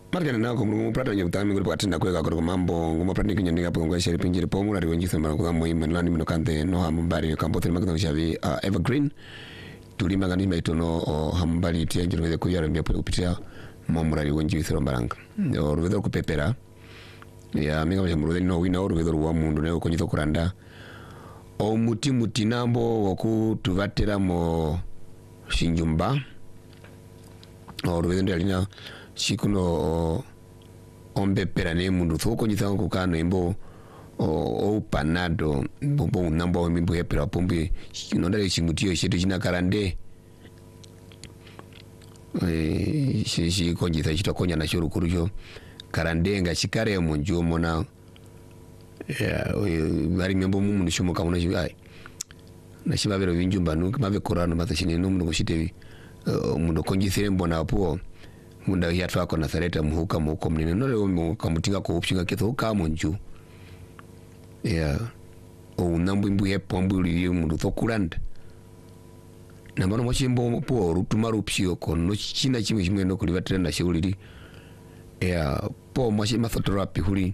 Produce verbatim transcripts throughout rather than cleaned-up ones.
Marga na ko mu prata nyu tami ngul patina ko ga ko mambo ngum prata nyu nyu ngapo ngwa sheri pinjiri po mu rari wenjisa mara ko mo imana ni mnokante no hambari kampo tele magno shavi uh, evergreen tulima ngani maito no o hambari tia njiro ngeze kuyara mbia pole kupitia mo murari wenjisa rombaranga o ruvedo ku pepera ya minga mja murudeni no wina o ruvedo wa mundu ne ko nyito kuranda o muti muti nambo woku tuvatera mo shinjumba o ruvedo ndalina shikuno ombe perane mundu thoko nyitha ko kana imbo o panado bombo nambo mimbo hepera pombe kinondale chimutio chetu china karande eh shi shi konjitha chitokonya na shuru kurujo karande nga chikare munju mona ya bari mimbo mundu shumo kamuna shi ai na shibabero vinjumba nuka mave korano matashine no mundu kushitevi mundu konjithire mbona po munda ya twako na thareta muhuka muhuko mnene nole muhuka mutinga ko upshinga ketho ka monju ya o nambu imbu ye pombu li mundu thokulanda na mbano mochimbo po rutuma rupshio kono china chimwe chimwe no kulivatira na shauri ya po mochi mathoterapi huli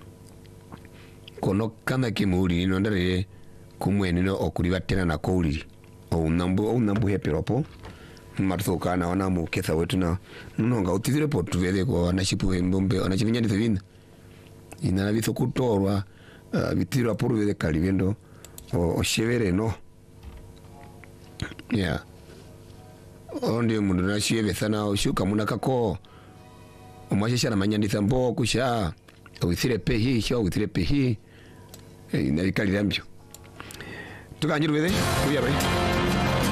kono kana kimuri no ndare kumwe no okulivatira na kouli o nambu o nambu ye peropo marthoka na wana mu ketha wetu na nunonga utithire po tuvele ko anashipu mbombe anachivinya ni thivina ina bitho kutorwa uh, bitiro apuru vele kalivendo o, o shevere no yeah onde mundu na shive sana ushuka muna kako omashesha na manyanditha mbo kusha withire pehi sho withire pehi ina ikalirambyo tukanyiru vele kuya bai